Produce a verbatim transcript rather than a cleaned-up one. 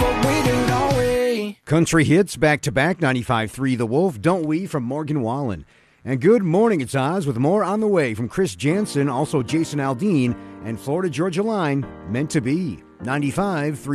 but we do, don't we? Country hits back-to-back, ninety-five three The Wolf, Don't We, from Morgan Wallen. And good morning, it's Oz with more on the way from Chris Jansen, also Jason Aldean, and Florida Georgia Line, Meant to Be, ninety-five three